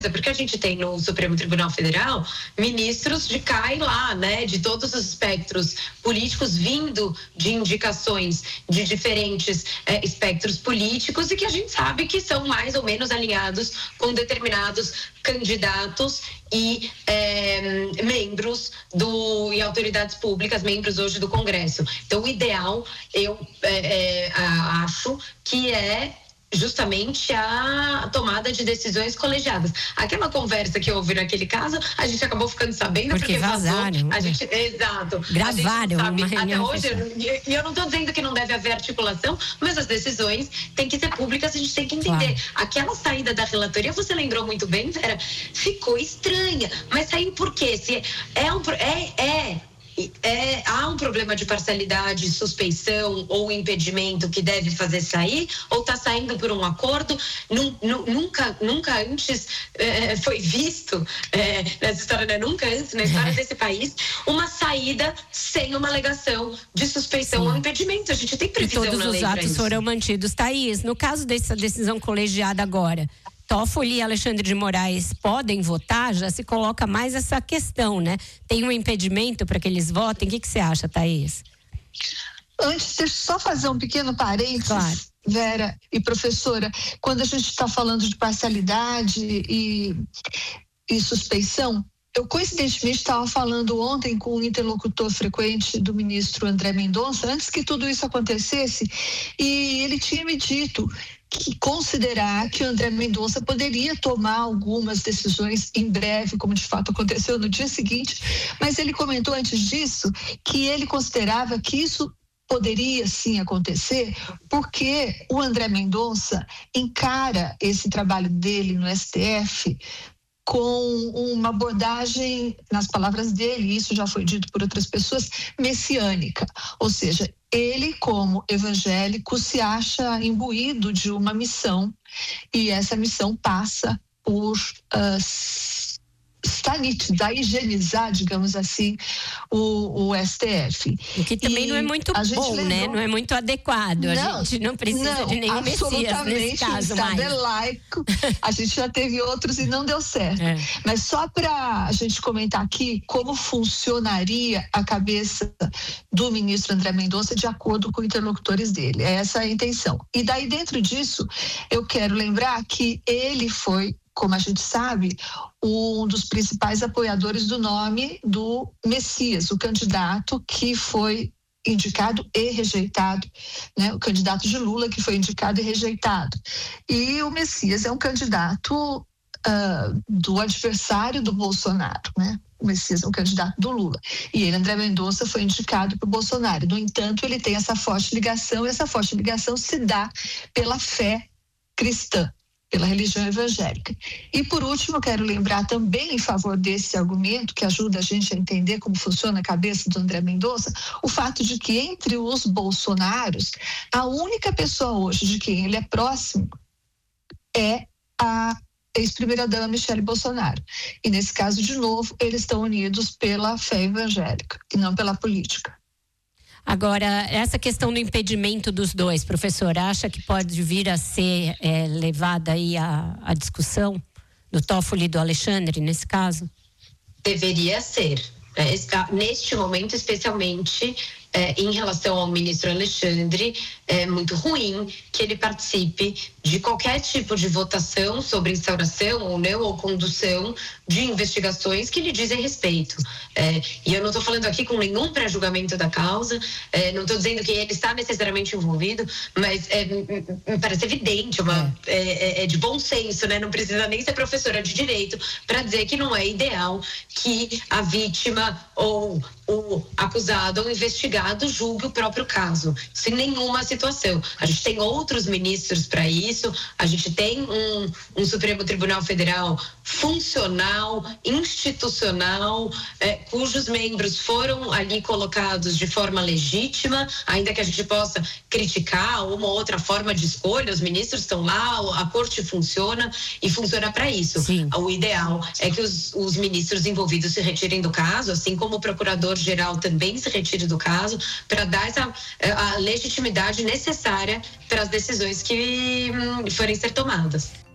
porque a gente tem no Supremo Tribunal Federal ministros de cá e lá, né, de todos os espectros políticos, vindo de indicações de diferentes espectros políticos, e que a gente sabe que são mais ou menos alinhados com determinados candidatos e membros e autoridades públicas, membros hoje do Congresso. Então, o ideal, eu acho que é justamente a tomada de decisões colegiadas. Aquela conversa que houve naquele caso, a gente acabou ficando sabendo porque vazaram. Exato. Gravaram. Até hoje, e eu não estou dizendo que não deve haver articulação, mas as decisões têm que ser públicas, a gente tem que entender. Claro. Aquela saída da relatoria, você lembrou muito bem, Vera, ficou estranha, mas saiu por quê? Se há um problema de parcialidade, suspeição ou impedimento que deve fazer sair, ou está saindo por um acordo? Nunca antes foi visto nessa história, né? Nunca antes na história desse país, uma saída sem uma alegação de suspeição ou impedimento. A gente tem previsão na lei. Todos os atos foram mantidos. Thaís, no caso dessa decisão colegiada agora, Toffoli e Alexandre de Moraes podem votar? Já se coloca mais essa questão, né? Tem um impedimento para que eles votem? O que você acha, Thaís? Antes, deixa eu só fazer um pequeno parênteses, claro. Vera e professora. Quando a gente está falando de parcialidade e suspeição, eu coincidentemente estava falando ontem com um interlocutor frequente do ministro André Mendonça, antes que tudo isso acontecesse, e ele tinha me dito que considerar que André Mendonça poderia tomar algumas decisões em breve, como de fato aconteceu no dia seguinte, mas ele comentou antes disso que ele considerava que isso poderia sim acontecer, porque o André Mendonça encara esse trabalho dele no STF com uma abordagem, nas palavras dele, isso já foi dito por outras pessoas, messiânica. Ou seja, ele, como evangélico, se acha imbuído de uma missão, e essa missão passa por sanitizar, higienizar, digamos assim, o STF. O que também não é muito bom, né? Não é muito adequado. A gente não precisa de nenhum Messias nesse caso mais. O Estado é laico. A gente já teve outros e não deu certo. Mas só para a gente comentar aqui como funcionaria a cabeça do ministro André Mendonça de acordo com interlocutores dele. Essa é a intenção. E daí, dentro disso, eu quero lembrar que ele foi, como a gente sabe, um dos principais apoiadores do nome do Messias, o candidato que foi indicado e rejeitado, né? O candidato de Lula que foi indicado e rejeitado. E o Messias é um candidato do adversário do Bolsonaro, né? O Messias é um candidato do Lula. E ele, André Mendonça, foi indicado para o Bolsonaro. No entanto, ele tem essa forte ligação, e essa forte ligação se dá pela fé cristã, pela religião evangélica. E por último, eu quero lembrar também em favor desse argumento, que ajuda a gente a entender como funciona a cabeça do André Mendonça, o fato de que entre os bolsonaros, a única pessoa hoje de quem ele é próximo é a ex-primeira-dama Michele Bolsonaro. E nesse caso, de novo, eles estão unidos pela fé evangélica e não pela política. Agora, essa questão do impedimento dos dois, professor, acha que pode vir a ser levada aí a discussão do Toffoli e do Alexandre, nesse caso? Deveria ser. Neste momento, especialmente em relação ao ministro Alexandre, é muito ruim que ele participe de qualquer tipo de votação sobre instauração ou não, ou condução de investigações que lhe dizem respeito. E eu não estou falando aqui com nenhum pré-julgamento da causa, não estou dizendo que ele está necessariamente envolvido, mas me parece evidente, é de bom senso, né? Não precisa nem ser professora de direito para dizer que não é ideal que a vítima ou o acusado ou investigado julgue o próprio caso, sem nenhuma situação. A gente tem outros ministros para isso, a gente tem um Supremo Tribunal Federal funcional, institucional, cujos membros foram ali colocados de forma legítima, ainda que a gente possa criticar uma ou outra forma de escolha, os ministros estão lá, a corte funciona e funciona para isso. Sim. O ideal é que os ministros envolvidos se retirem do caso, assim como o procurador-geral também se retire do caso, para dar a legitimidade necessária para as decisões que forem ser tomadas.